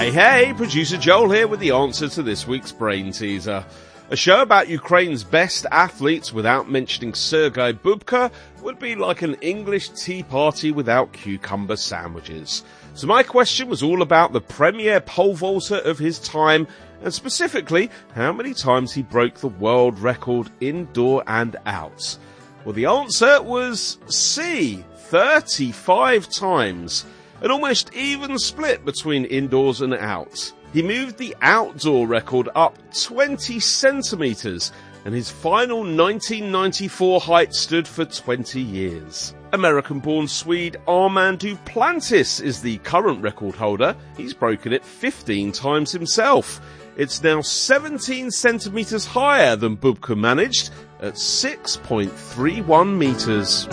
Hey, producer Joel here with the answer to this week's Brain Teaser. A show about Ukraine's best athletes without mentioning Sergei Bubka would be like an English tea party without cucumber sandwiches. So my question was all about the premier pole vaulter of his time, and specifically, how many times he broke the world record indoor and out. Well, the answer was C, 35 times. An almost even split between indoors and out. He moved the outdoor record up 20 centimetres, and his final 1994 height stood for 20 years. American-born Swede Armand Duplantis is the current record holder. He's broken it 15 times himself. It's now 17 centimetres higher than Bubka managed at 6.31 metres.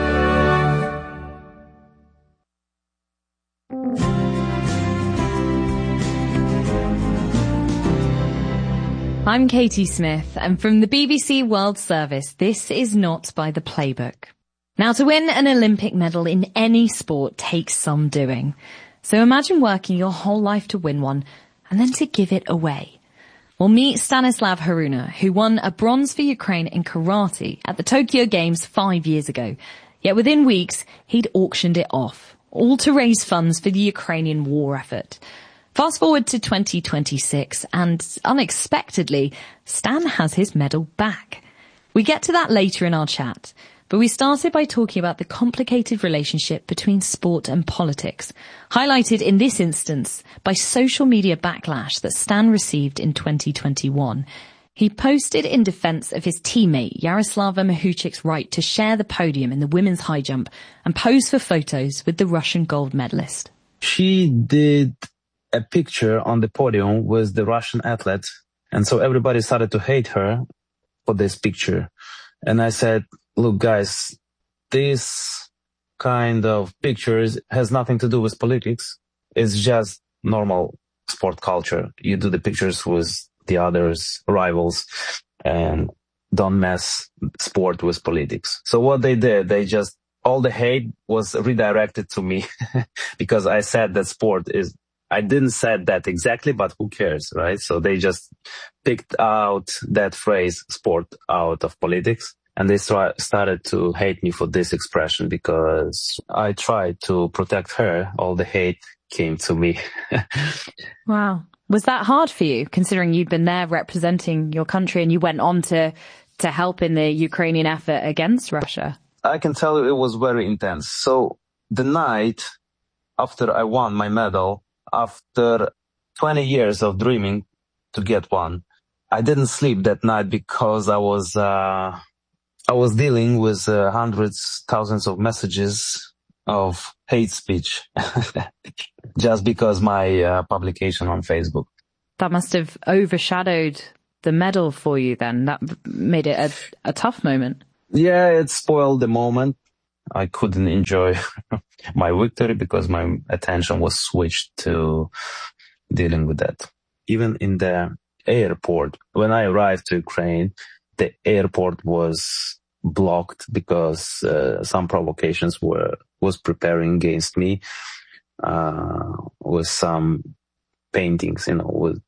I'm Katie Smith, and from the BBC World Service, this is Not by the Playbook. Now, to win an Olympic medal in any sport takes some doing. So imagine working your whole life to win one, and then to give it away. Well, meet Stanislav Haruna, who won a bronze for Ukraine in karate at the Tokyo Games 5 years ago. Yet within weeks, he'd auctioned it off, all to raise funds for the Ukrainian war effort. Fast forward to 2026, and unexpectedly, Stan has his medal back. We get to that later in our chat, but we started by talking about the complicated relationship between sport and politics, highlighted in this instance by social media backlash that Stan received in 2021. He posted in defense of his teammate Yaroslava Mahuchik's right to share the podium in the women's high jump and pose for photos with the Russian gold medalist. She did a picture on the podium with the Russian athlete, and so everybody started to hate her for this picture. And I said, look guys, this kind of pictures has nothing to do with politics. It's just normal sport culture. You do the pictures with the others, rivals, and don't mess sport with politics. So what they did, all the hate was redirected to me because I said that sport is, I didn't say that exactly, but who cares, right? So they just picked out that phrase, sport, out of politics. And they started to hate me for this expression because I tried to protect her. All the hate came to me. Wow. Was that hard for you, considering you'd been there representing your country and you went on to help in the Ukrainian effort against Russia? I can tell you it was very intense. So the night after I won my medal, after 20 years of dreaming to get one, I didn't sleep that night because I was dealing with hundreds, thousands of messages of hate speech just because my publication on Facebook. That must have overshadowed the medal for you then. That made it a tough moment. Yeah, it spoiled the moment. I couldn't enjoy my victory because my attention was switched to dealing with that. Even in the airport, when I arrived to Ukraine, the airport was blocked because some provocations was preparing against me with some paintings, with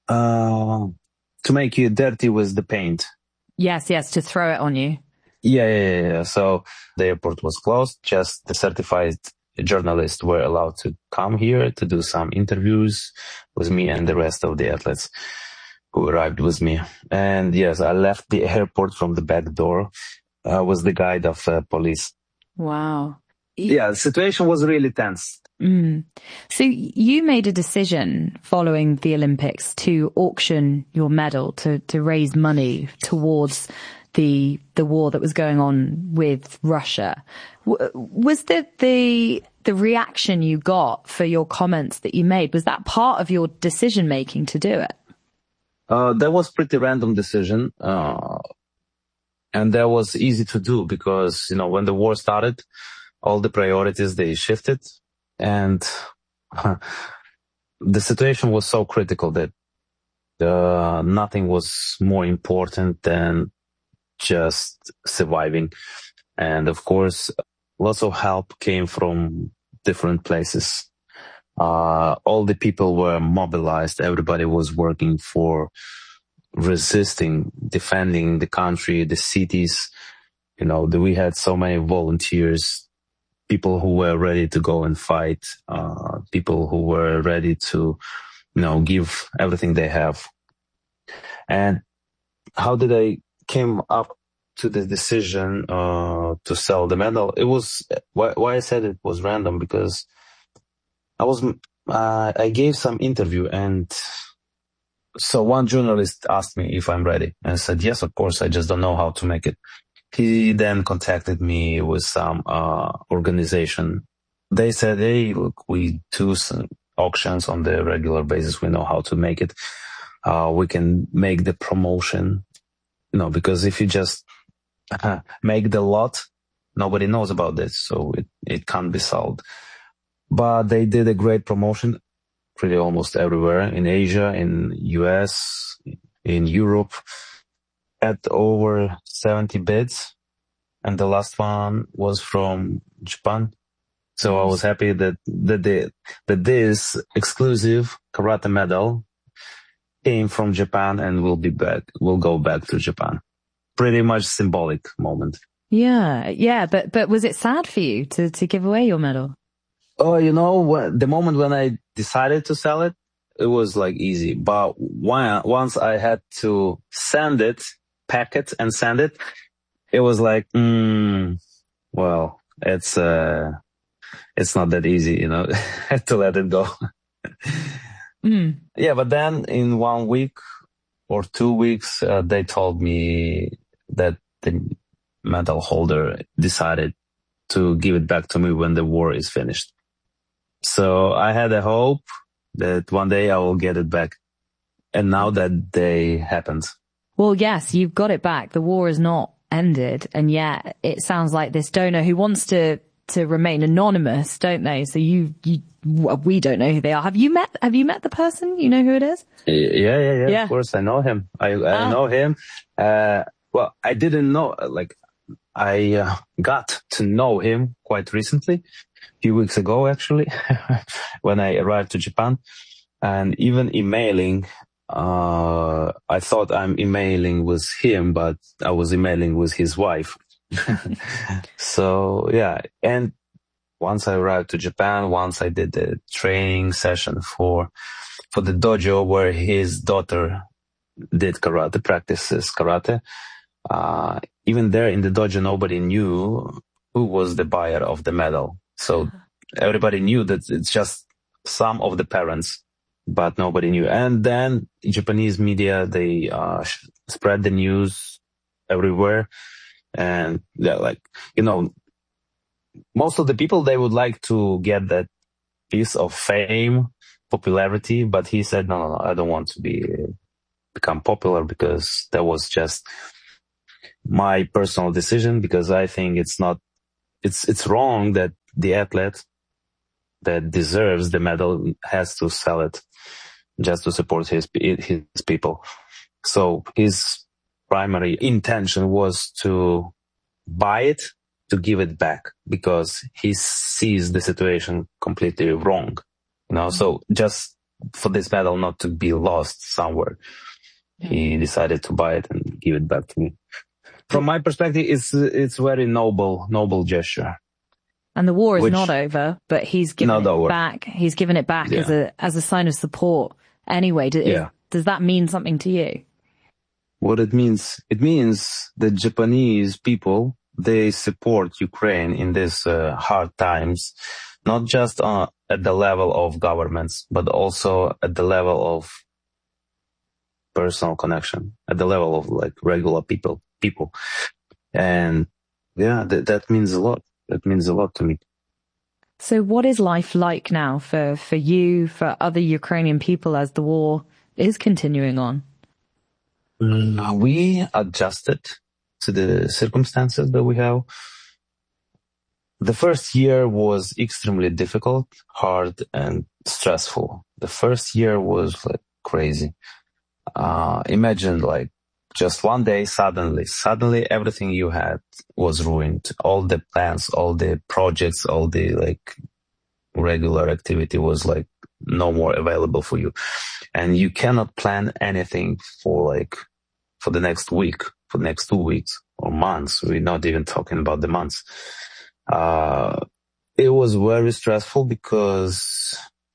to make you dirty with the paint. Yes, to throw it on you. Yeah. So the airport was closed. Just the certified journalists were allowed to come here to do some interviews with me and the rest of the athletes who arrived with me. And yes, I left the airport from the back door with the guide of police. Wow. Yeah, the situation was really tense. So you made a decision following the Olympics to auction your medal to raise money towards the war that was going on with Russia. Was the reaction you got for your comments that you made, was that part of your decision making to do it? That was pretty random decision. And that was easy to do because, when the war started, all the priorities, they shifted, and the situation was so critical that nothing was more important than just surviving. And of course, lots of help came from different places. All the people were mobilized. Everybody was working for resisting, defending the country, the cities. We had so many volunteers, people who were ready to go and fight, people who were ready to, give everything they have. And how did I came up to the decision to sell the medal? It was why I said it was random, because I gave some interview, and so one journalist asked me if I'm ready, and I said yes, of course. I just don't know how to make it. He then contacted me with some organization. They said, "Hey, look, we do some auctions on the regular basis. We know how to make it. We can make the promotion, because if you just make the lot, nobody knows about this, so it can't be sold." But they did a great promotion, pretty almost everywhere, in Asia, in US, in Europe, at over 70 bids. And the last one was from Japan. So I was happy that this exclusive karate medal came from Japan and will go back to Japan. Pretty much symbolic moment. Yeah. But was it sad for you to give away your medal? Oh, the moment when I decided to sell it, it was like easy. But once I had to pack it and send it, it was like, well, it's not that easy, to let it go. Yeah, but then in 1 week or 2 weeks, they told me that the medal holder decided to give it back to me when the war is finished. So I had a hope that one day I will get it back. And now that day happened. Well, yes, you've got it back. The war is not ended. And yet it sounds like this donor who wants to remain anonymous, don't they? So we don't know who they are. Have you met the person? You know who it is? Yeah. Of course, I know him. I know him. Well, I didn't know, I got to know him quite recently, a few weeks ago, actually, when I arrived to Japan. And even emailing, I thought I'm emailing with him, but I was emailing with his wife. So, yeah. And once I arrived to Japan, once I did the training session for the dojo where his daughter did practices karate. Even there in the dojo, nobody knew who was the buyer of the medal. So everybody knew that it's just some of the parents, but nobody knew. And then Japanese media, they spread the news everywhere. And most of the people, they would like to get that piece of fame, popularity, but he said, no, I don't want to become popular, because that was just my personal decision, because I think it's wrong that the athlete that deserves the medal has to sell it just to support his people. So his primary intention was to buy it, to give it back, because he sees the situation completely wrong. So just for this medal not to be lost somewhere, he decided to buy it and give it back to me. From my perspective, it's very noble gesture. And the war is not over, but he's given it back. He's given it back as a sign of support. Anyway, does that mean something to you? What it means the Japanese people, they support Ukraine in these hard times, not just at the level of governments, but also at the level of personal connection, at the level of regular people. And that means a lot. That means a lot to me. So what is life like now for you, for other Ukrainian people, as the war is continuing on? We adjusted to the circumstances that we have. The first year was extremely difficult, hard, and stressful. The first year was crazy. Imagine just one day, suddenly everything you had was ruined. All the plans, all the projects, all the regular activity was like no more available for you. And you cannot plan anything for the next week, for the next 2 weeks or months. We're not even talking about the months. It was very stressful because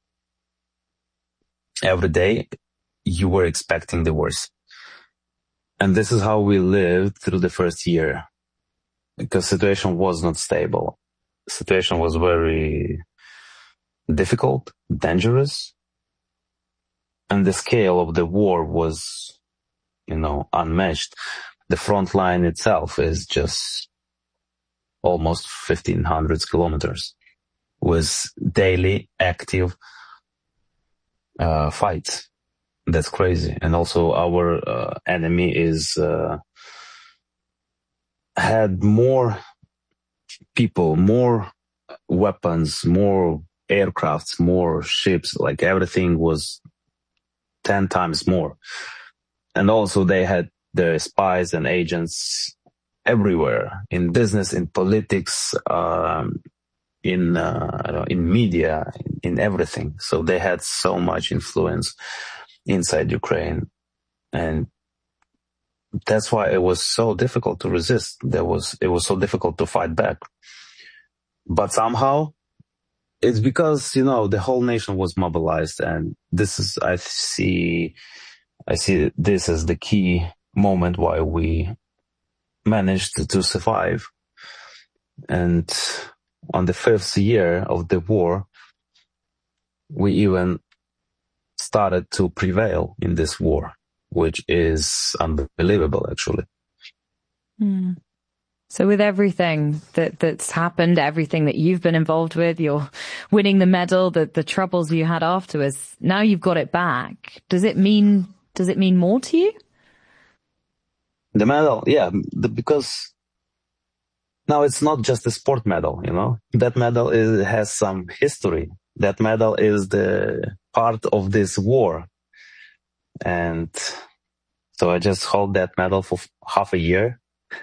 every day you were expecting the worst. And this is how we lived through the first year, because situation was not stable. Situation was very difficult, dangerous, and the scale of the war was, unmatched. The front line itself is just almost 1,500 kilometers with daily active fights. That's crazy. And also our enemy had more people, more weapons, more aircrafts, more ships, like everything was 10 times more. And also they had their spies and agents everywhere, in business, in politics, in media, in everything. So they had so much influence inside Ukraine. And that's why it was so difficult to resist. It was so difficult to fight back. But somehow it's because, the whole nation was mobilized, and I see this as the key moment why we managed to survive. And on the 5th year of the war, we even started to prevail in this war, which is unbelievable, actually. Mm. So with everything that's happened, everything that you've been involved with, you're winning the medal, the troubles you had afterwards, now you've got it back. Does it mean more to you? The medal, yeah, because now it's not just a sport medal, That medal has some history. That medal is the part of this war. And so I just hold that medal for half a year.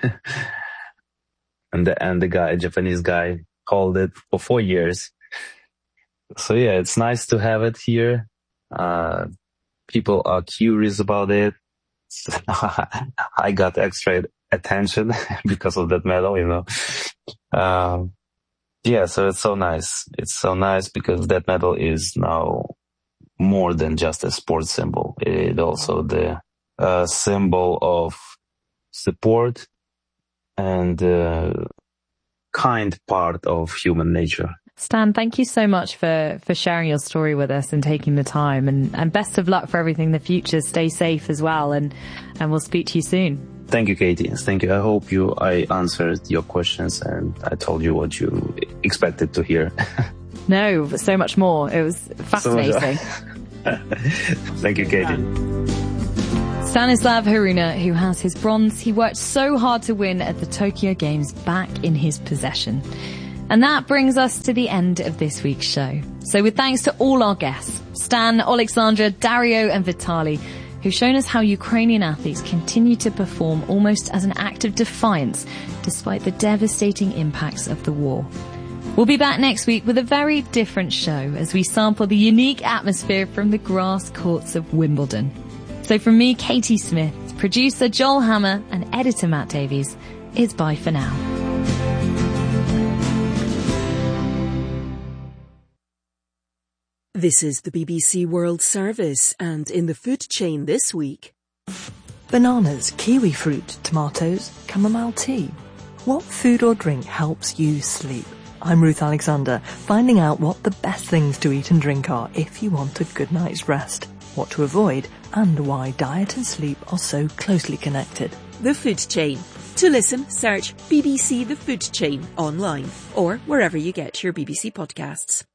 and the Japanese guy, hold it for 4 years. So yeah, it's nice to have it here. People are curious about it. I got extra attention because of that medal, Yeah, so it's so nice. It's so nice because that medal is now more than just a sports symbol. It also the symbol of support and kind part of human nature. Stan, thank you so much for sharing your story with us and taking the time, and best of luck for everything in the future. Stay safe as well, and we'll speak to you soon. Thank you, Katie. Thank you. I hope I answered your questions and I told you what you expected to hear. No, but so much more. It was fascinating. Thank you, Katie. Stanislav Haruna, who has his bronze he worked so hard to win at the Tokyo Games, back in his possession. And that brings us to the end of this week's show. So with thanks to all our guests, Stan, Alexandra, Dario and Vitaly, who've shown us how Ukrainian athletes continue to perform almost as an act of defiance despite the devastating impacts of the war. We'll be back next week with a very different show as we sample the unique atmosphere from the grass courts of Wimbledon. So from me, Katie Smith, producer Joel Hammer and editor Matt Davies, it's bye for now. This is the BBC World Service, and in the food chain this week... Bananas, kiwi fruit, tomatoes, chamomile tea. What food or drink helps you sleep? I'm Ruth Alexander, finding out what the best things to eat and drink are if you want a good night's rest, what to avoid, and why diet and sleep are so closely connected. The Food Chain. To listen, search BBC The Food Chain online or wherever you get your BBC podcasts.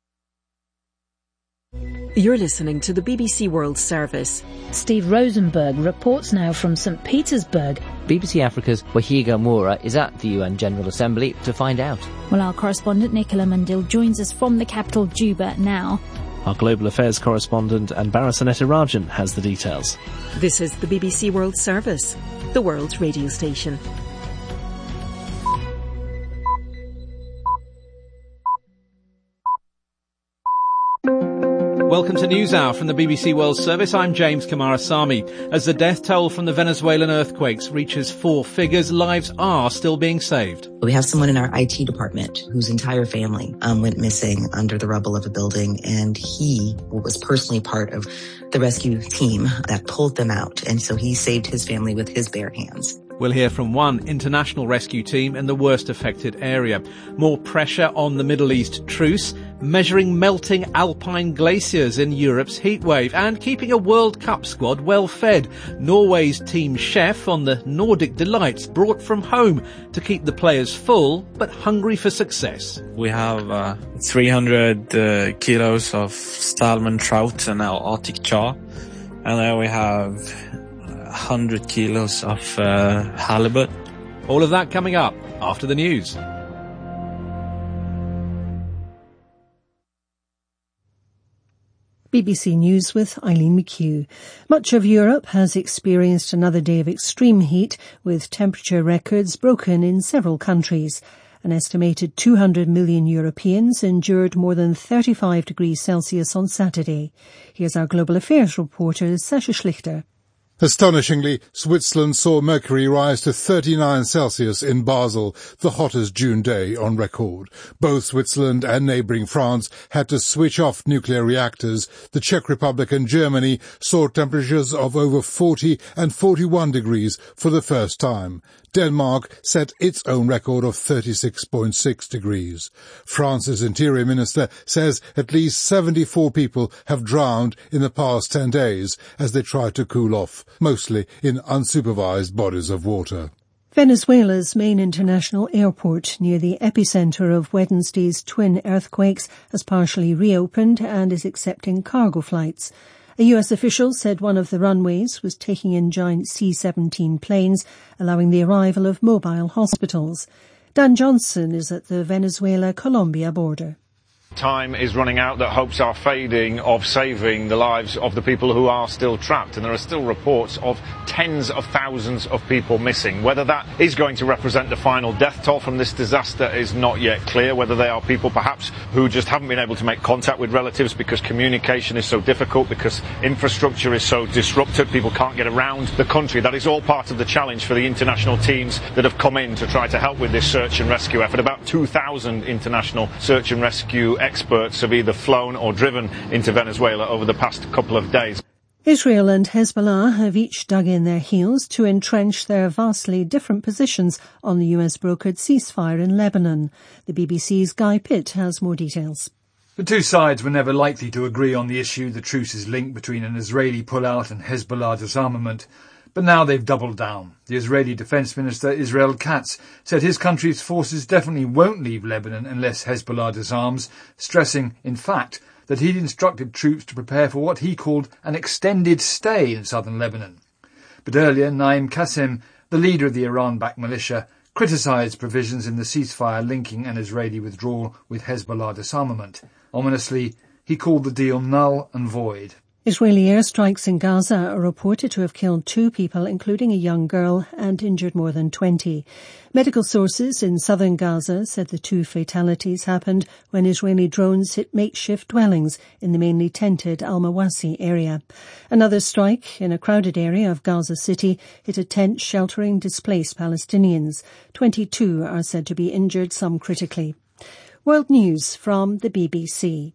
You're listening to the BBC World Service. Steve Rosenberg reports now from St. Petersburg. BBC Africa's Wahiga Moura is at the UN General Assembly to find out. Well, our correspondent Nicola Mundil joins us from the capital Juba now. Our Global Affairs correspondent Anbara Sanetirajan has the details. This is the BBC World Service, the world's radio station. welcome to NewsHour from the BBC World Service. I'm James Kamarasamy. As the death toll from the Venezuelan earthquakes reaches 4 figures, lives are still being saved. We have someone in our IT department whose entire family went missing under the rubble of a building, and he was personally part of the rescue team that pulled them out, and so he saved his family with his bare hands. We'll hear from one international rescue team in the worst affected area. More pressure on the Middle East truce, measuring melting alpine glaciers in Europe's heatwave, and keeping a World Cup squad well fed. Norway's team chef on the Nordic delights brought from home to keep the players full but hungry for success. We have 300 kilos of salmon, trout and our Arctic char, and then we have 100 kilos of halibut. All of that coming up after the news. BBC News with Eileen McHugh. Much of Europe has experienced another day of extreme heat, with temperature records broken in several countries. An estimated 200 million Europeans endured more than 35 degrees Celsius on Saturday. Here's our Global Affairs reporter, Sasha Schlichter. Astonishingly, Switzerland saw mercury rise to 39 Celsius in Basel, the hottest June day on record. Both Switzerland and neighbouring France had to switch off nuclear reactors. The Czech Republic and Germany saw temperatures of over 40 and 41 degrees for the first time. Denmark set its own record of 36.6 degrees. France's Interior Minister says at least 74 people have drowned in the past 10 days as they tried to cool off, mostly in unsupervised bodies of water. Venezuela's main international airport near the epicentre of Wednesday's twin earthquakes has partially reopened and is accepting cargo flights. A US official said one of the runways was taking in giant C-17 planes, allowing the arrival of mobile hospitals. Dan Johnson is at the Venezuela-Colombia border. Time is running out that hopes are fading of saving the lives of the people who are still trapped, and there are still reports of tens of thousands of people missing. Whether that is going to represent the final death toll from this disaster is not yet clear. Whether they are people perhaps who just haven't been able to make contact with relatives because communication is so difficult, because infrastructure is so disrupted, people can't get around the country. That is all part of the challenge for the international teams that have come in to try to help with this search and rescue effort. About 2,000 international search and rescue experts have either flown or driven into Venezuela over the past couple of days. Israel and Hezbollah have each dug in their heels to entrench their vastly different positions on the US-brokered ceasefire in Lebanon. The BBC's Guy Pitt has more details. The two sides were never likely to agree on the issue, the truce's link between an Israeli pullout and Hezbollah disarmament. But now they've doubled down. The Israeli Defence Minister Israel Katz said his country's forces definitely won't leave Lebanon unless Hezbollah disarms, stressing, in fact, that he'd instructed troops to prepare for what he called an extended stay in southern Lebanon. But earlier, Naim Qassem, the leader of the Iran-backed militia, criticised provisions in the ceasefire linking an Israeli withdrawal with Hezbollah disarmament. Ominously, he called the deal null and void. Israeli airstrikes in Gaza are reported to have killed 2 people, including a young girl, and injured more than 20. Medical sources in southern Gaza said the 2 fatalities happened when Israeli drones hit makeshift dwellings in the mainly tented Al-Mawasi area. Another strike in a crowded area of Gaza City hit a tent sheltering displaced Palestinians. 22 are said to be injured, some critically. World News from the BBC.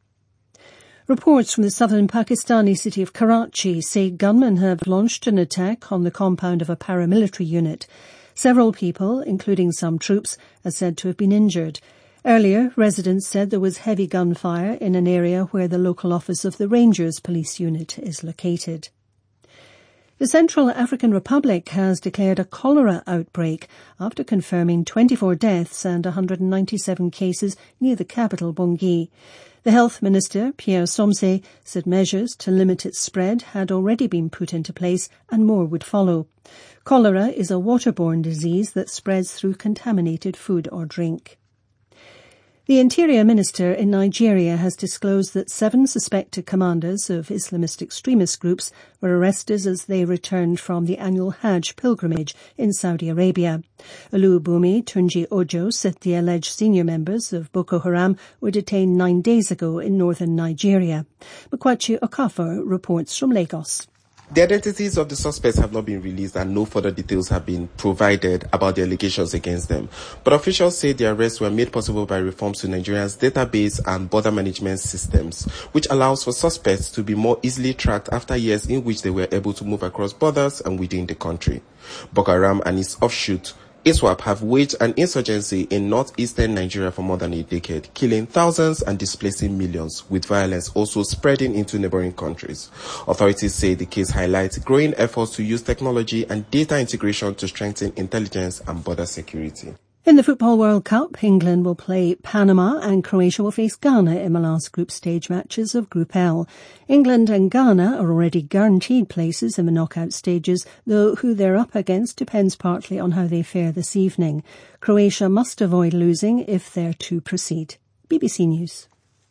Reports from the southern Pakistani city of Karachi say gunmen have launched an attack on the compound of a paramilitary unit. Several people, including some troops, are said to have been injured. Earlier, residents said there was heavy gunfire in an area where the local office of the Rangers police unit is located. The Central African Republic has declared a cholera outbreak after confirming 24 deaths and 197 cases near the capital, Bangui. The Health Minister, Pierre Somse, said measures to limit its spread had already been put into place and more would follow. Cholera is a waterborne disease that spreads through contaminated food or drink. The Interior Minister in Nigeria has disclosed that 7 suspected commanders of Islamist extremist groups were arrested as they returned from the annual Hajj pilgrimage in Saudi Arabia. Olubunmi Tunji Ojo said the alleged senior members of Boko Haram were detained 9 days ago in northern Nigeria. Makwachi Okafor reports from Lagos. The identities of the suspects have not been released and no further details have been provided about the allegations against them. But officials say the arrests were made possible by reforms to Nigeria's database and border management systems, which allows for suspects to be more easily tracked after years in which they were able to move across borders and within the country. Boko Haram and its offshoot ISWAP have waged an insurgency in northeastern Nigeria for more than a decade, killing thousands and displacing millions, with violence also spreading into neighboring countries. Authorities say the case highlights growing efforts to use technology and data integration to strengthen intelligence and border security. In the Football World Cup, England will play Panama and Croatia will face Ghana in the last group stage matches of Group L. England and Ghana are already guaranteed places in the knockout stages, though who they're up against depends partly on how they fare this evening. Croatia must avoid losing if they're to proceed. BBC News.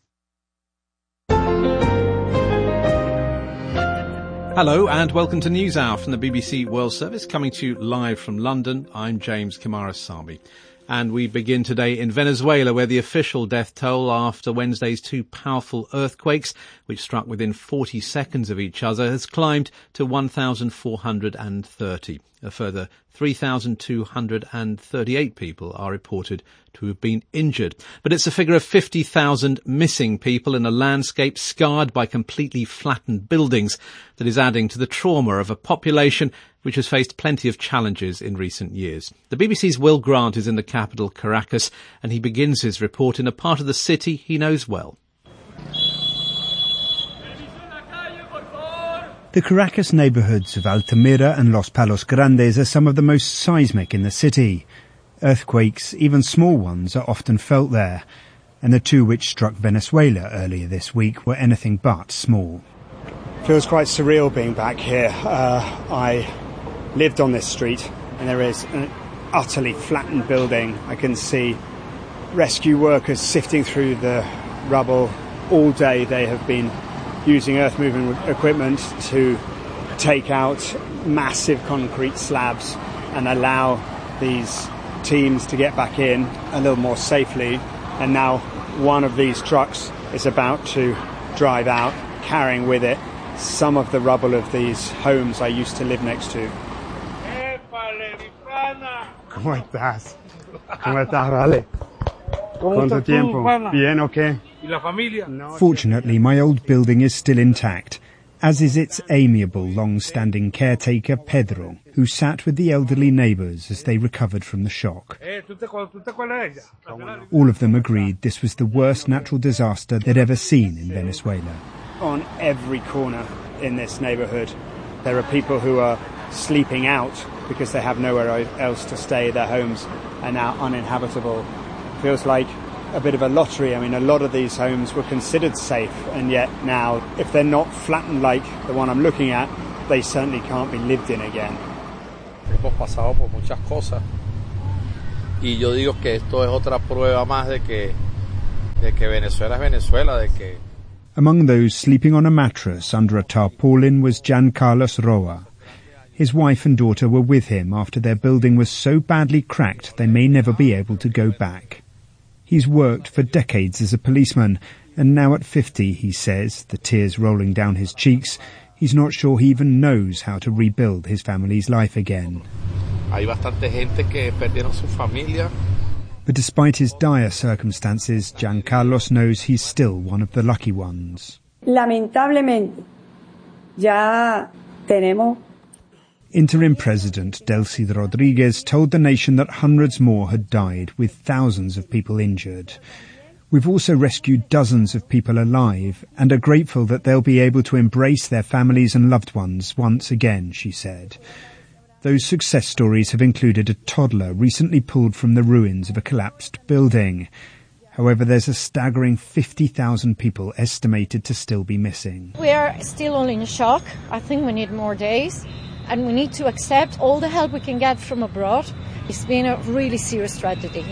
Hello and welcome to News Hour from the BBC World Service, coming to you live from London. I'm James Camaras-Sami. And we begin today in Venezuela, where the official death toll after Wednesday's 2 powerful earthquakes, which struck within 40 seconds of each other, has climbed to 1,430. A further 3,238 people are reported to have been injured. But it's a figure of 50,000 missing people in a landscape scarred by completely flattened buildings that is adding to the trauma of a population which has faced plenty of challenges in recent years. The BBC's Will Grant is in the capital, Caracas, and he begins his report in a part of the city he knows well. The Caracas neighbourhoods of Altamira and Los Palos Grandes are some of the most seismic in the city. Earthquakes, even small ones, are often felt there, and the 2 which struck Venezuela earlier this week were anything but small. Feels quite surreal being back here. I lived on this street, and there is an utterly flattened building. I can see rescue workers sifting through the rubble. All day they have been using earth-moving equipment to take out massive concrete slabs and allow these teams to get back in a little more safely. And now one of these trucks is about to drive out, carrying with it some of the rubble of these homes I used to live next to. ¿Cómo estás? ¿Cómo estás, Rale? ¿Cuánto tiempo? Bien, okay. Fortunately, my old building is still intact, as is its amiable, long-standing caretaker, Pedro, who sat with the elderly neighbours as they recovered from the shock. All of them agreed this was the worst natural disaster they'd ever seen in Venezuela. On every corner in this neighbourhood, there are people who are sleeping out because they have nowhere else to stay. Their homes are now uninhabitable. Feels like a bit of a lottery. I mean, a lot of these homes were considered safe, and yet now, if they're not flattened like the one I'm looking at, they certainly can't be lived in again. Hemos pasado por muchas cosas, y yo digo que esto es otra prueba más de que Venezuela es Venezuela, de que. Among those sleeping on a mattress under a tarpaulin was Jan Carlos Roa. His wife and daughter were with him after their building was so badly cracked they may never be able to go back. He's worked for decades as a policeman, and now at 50, he says, the tears rolling down his cheeks, he's not sure he even knows how to rebuild his family's life again. Hay bastante gente que perdieron su familia. But despite his dire circumstances, Jan Carlos knows he's still one of the lucky ones. Lamentablemente, ya tenemos. Interim President Delcy Rodriguez told the nation that hundreds more had died, with thousands of people injured. We've also rescued dozens of people alive and are grateful that they'll be able to embrace their families and loved ones once again, she said. Those success stories have included a toddler recently pulled from the ruins of a collapsed building. However, there's a staggering 50,000 people estimated to still be missing. We are still all in shock. I think we need more days. And we need to accept all the help we can get from abroad. It's been a really serious tragedy here.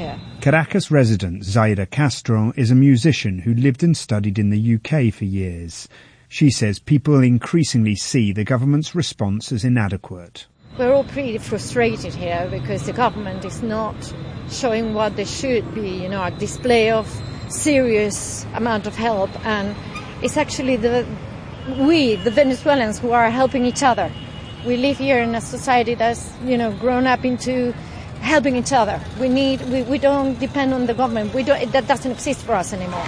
Caracas resident Zaira Castro is a musician who lived and studied in the UK for years. She says people increasingly see the government's response as inadequate. We're all pretty frustrated here because the government is not showing what they should be, a display of serious amount of help, and it's actually the Venezuelans, who are helping each other. We live here in a society that's, grown up into helping each other. We don't depend on the government. That doesn't exist for us anymore.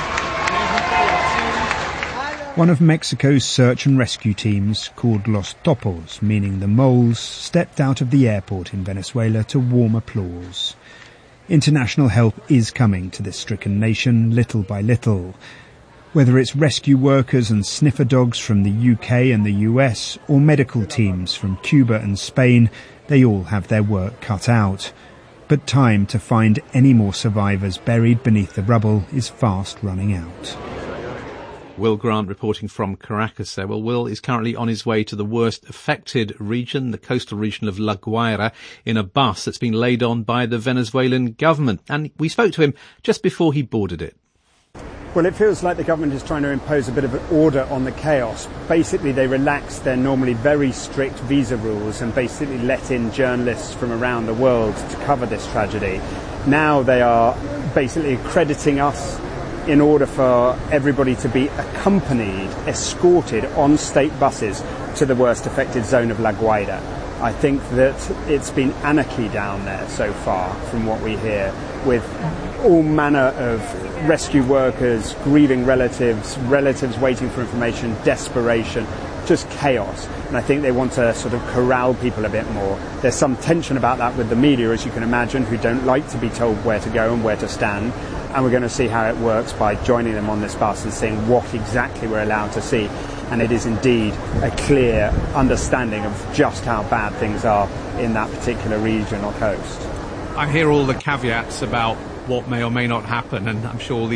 One of Mexico's search and rescue teams, called Los Topos, meaning the moles, stepped out of the airport in Venezuela to warm applause. International help is coming to this stricken nation little by little. Whether it's rescue workers and sniffer dogs from the UK and the US, or medical teams from Cuba and Spain, they all have their work cut out. But time to find any more survivors buried beneath the rubble is fast running out. Will Grant reporting from Caracas there. Well, Will is currently on his way to the worst affected region, the coastal region of La Guaira, in a bus that's been laid on by the Venezuelan government. And we spoke to him just before he boarded it. Well, it feels like the government is trying to impose a bit of an order on the chaos. Basically, they relaxed their normally very strict visa rules and basically let in journalists from around the world to cover this tragedy. Now they are basically accrediting us in order for everybody to be accompanied, escorted on state buses to the worst affected zone of La Guaira. I think that it's been anarchy down there so far, from what we hear, with all manner of rescue workers, grieving relatives waiting for information, desperation, just chaos. And I think they want to sort of corral people a bit more. There's some tension about that with the media, as you can imagine, who don't like to be told where to go and where to stand. And we're going to see how it works by joining them on this bus and seeing what exactly we're allowed to see. And it is indeed a clear understanding of just how bad things are in that particular region or coast. I hear all the caveats about what may or may not happen, and I'm sure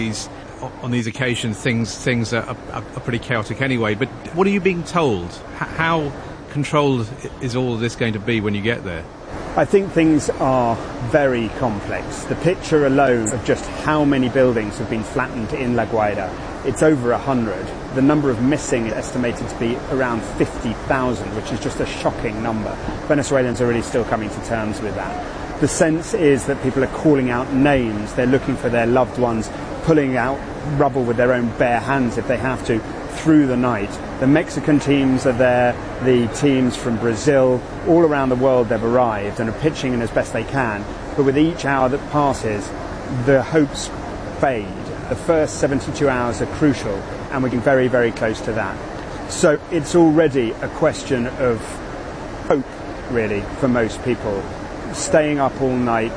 on these occasions things are pretty chaotic anyway. But what are you being told? How controlled is all of this going to be when you get there? I think things are very complex. The picture alone of just how many buildings have been flattened in La Guaira, it's over 100. The number of missing is estimated to be around 50,000, which is just a shocking number. Venezuelans are really still coming to terms with that. The sense is that people are calling out names. They're looking for their loved ones, pulling out rubble with their own bare hands if they have to, through the night. The Mexican teams are there, the teams from Brazil, all around the world they've arrived and are pitching in as best they can. But with each hour that passes, the hopes fade. The first 72 hours are crucial, and we're getting very, very close to that. So it's already a question of hope, really, for most people. Staying up all night,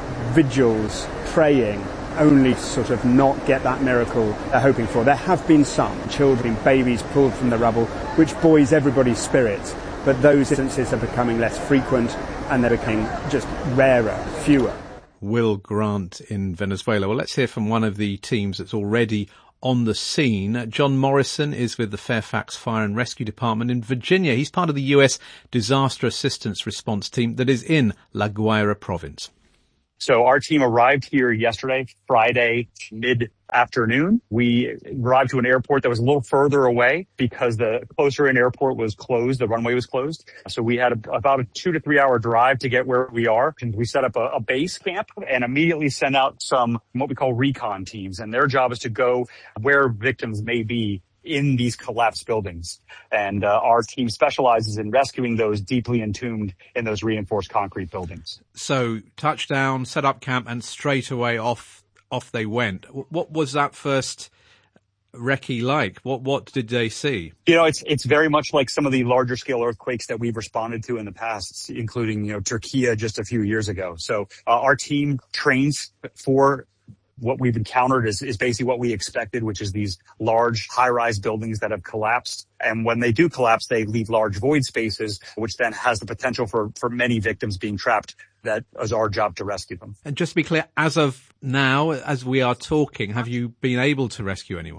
vigils, praying, only to sort of not get that miracle they're hoping for. There have been some children, babies pulled from the rubble, which buoys everybody's spirits. But those instances are becoming less frequent and they're becoming just rarer, fewer. Will Grant in Venezuela. Well, let's hear from one of the teams that's already on the scene. John Morrison is with the Fairfax Fire and Rescue Department in Virginia. He's part of the US Disaster Assistance Response Team that is in La Guaira province. So our team arrived here yesterday, Friday, mid-afternoon. We arrived to an airport that was a little further away because the closer in airport was closed, the runway was closed. So we had about a 2 to 3 hour drive to get where we are. And we set up a base camp and immediately sent out some what we call recon teams. And their job is to go where victims may be in these collapsed buildings. And our team specializes in rescuing those deeply entombed in those reinforced concrete buildings. So touchdown, set up camp, and straight away off they went. What was that first recce like? What did they see? You know, it's very much like some of the larger scale earthquakes that we've responded to in the past, including, Turkey just a few years ago. So our team trains for what we've encountered is basically what we expected, which is these large high-rise buildings that have collapsed. And when they do collapse, they leave large void spaces, which then has the potential for many victims being trapped. That is our job to rescue them. And just to be clear, as of now, as we are talking, have you been able to rescue anyone?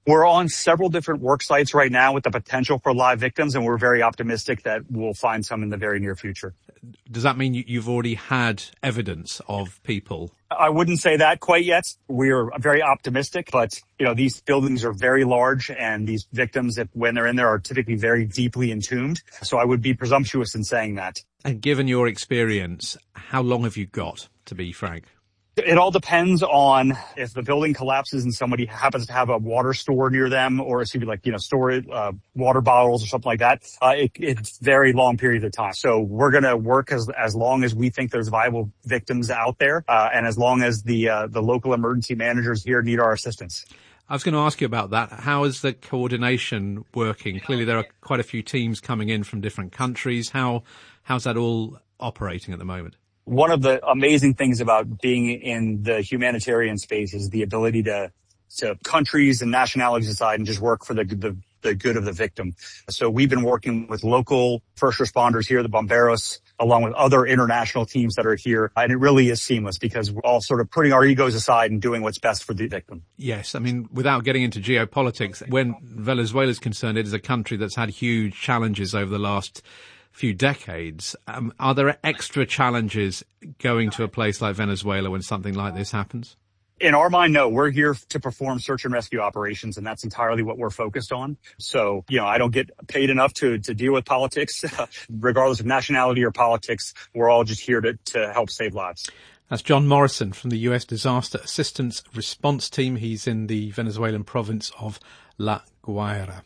We're on several different work sites right now with the potential for live victims, and we're very optimistic that we'll find some in the very near future. Does that mean you've already had evidence of people? I wouldn't say that quite yet. We're very optimistic, but these buildings are very large, and these victims, when they're in there, are typically very deeply entombed. So I would be presumptuous in saying that. And given your experience, how long have you got, to be frank? It all depends on if the building collapses and somebody happens to have a water store near them, or it could be storage, water bottles or something like that. It's very long period of time. So we're going to work as long as we think there's viable victims out there, and as long as the local emergency managers here need our assistance. I was going to ask you about that. How is the coordination working? Clearly there are quite a few teams coming in from different countries. How's that all operating at the moment? One of the amazing things about being in the humanitarian space is the ability to countries and nationalities aside and just work for the good of the victim. So we've been working with local first responders here, the Bomberos, along with other international teams that are here. And it really is seamless because we're all sort of putting our egos aside and doing what's best for the victim. Yes. I mean, without getting into geopolitics, when Venezuela is concerned, it is a country that's had huge challenges over the last few decades. Are there extra challenges going to a place like Venezuela when something like this happens? In our mind, no. We're here to perform search and rescue operations, and that's entirely what we're focused on. So, I don't get paid enough to deal with politics. Regardless of nationality or politics, we're all just here to help save lives. That's John Morrison from the U.S. Disaster Assistance Response Team. He's in the Venezuelan province of La Guaira.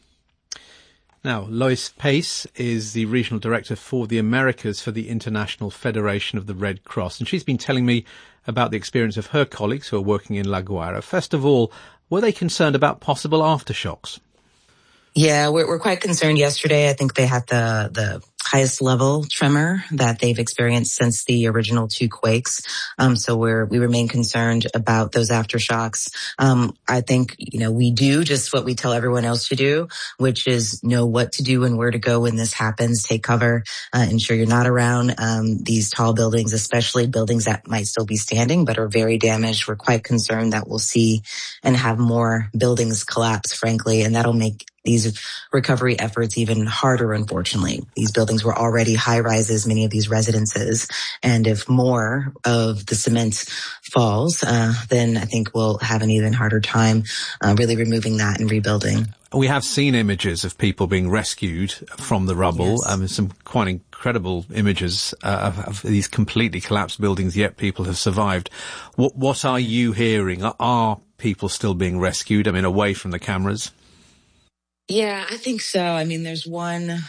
Now, Lois Pace is the Regional Director for the Americas for the International Federation of the Red Cross, and she's been telling me about the experience of her colleagues who are working in La Guaira. First of all, were they concerned about possible aftershocks? Yeah, we're quite concerned. Yesterday, I think they had the highest level tremor that they've experienced since the original two quakes. So we remain concerned about those aftershocks. I think, we do just what we tell everyone else to do, which is know what to do and where to go when this happens. Take cover, ensure you're not around these tall buildings, especially buildings that might still be standing but are very damaged. We're quite concerned that we'll see and have more buildings collapse, frankly, and that'll make these recovery efforts even harder, unfortunately. These buildings were already high rises, many of these residences. And if more of the cement falls, then I think we'll have an even harder time really removing that and rebuilding. We have seen images of people being rescued from the rubble. Yes. Some quite incredible images of these completely collapsed buildings, yet people have survived. What are you hearing? Are people still being rescued? Away from the cameras? Yeah, I think so. There's one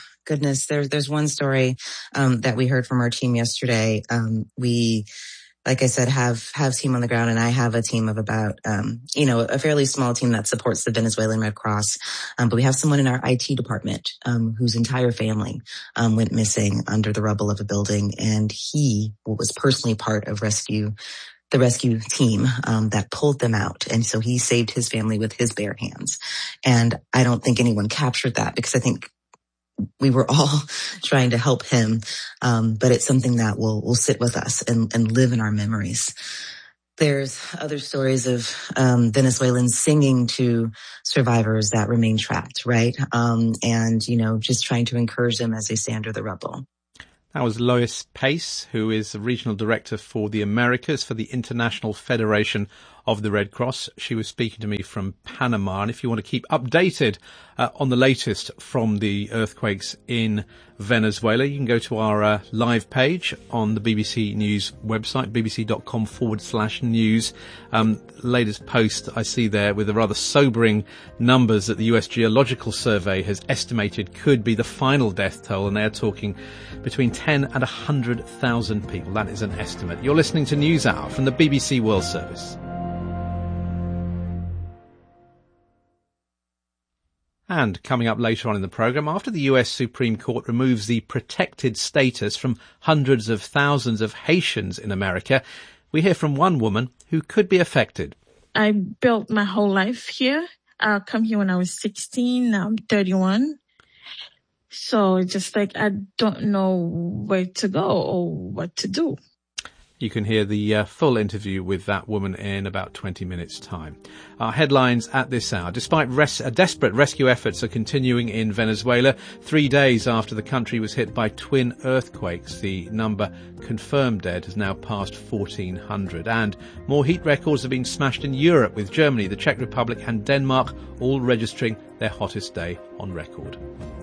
story that we heard from our team yesterday. We, like I said, have team on the ground, and I have a team of about, a fairly small team that supports the Venezuelan Red Cross. But we have someone in our IT department whose entire family went missing under the rubble of a building, and he was personally part of the rescue team that pulled them out. And so he saved his family with his bare hands. And I don't think anyone captured that because I think we were all trying to help him. But it's something that will sit with us and live in our memories. There's other stories of Venezuelans singing to survivors that remain trapped, right? And just trying to encourage them as they stay under the rubble. That was Lois Pace, who is the Regional Director for the Americas for the International Federation of the Red Cross. She was speaking to me from Panama. And if you want to keep updated on the latest from the earthquakes in Venezuela, you can go to our live page on the BBC News website, bbc.com/news. Latest post I see there with the rather sobering numbers that the US Geological Survey has estimated could be the final death toll, and they're talking between 10 and 100,000 people. That is an estimate. You're listening to News Hour from the BBC World Service. And coming up later on in the programme, after the US Supreme Court removes the protected status from hundreds of thousands of Haitians in America, we hear from one woman who could be affected. I built my whole life here. I come here when I was 16. Now I'm 31. So it's just like I don't know where to go or what to do. You can hear the full interview with that woman in about 20 minutes' time. Our headlines at this hour. Despite desperate rescue efforts are continuing in Venezuela, 3 days after the country was hit by twin earthquakes, the number confirmed dead has now passed 1,400. And more heat records have been smashed in Europe, with Germany, the Czech Republic and Denmark all registering their hottest day on record.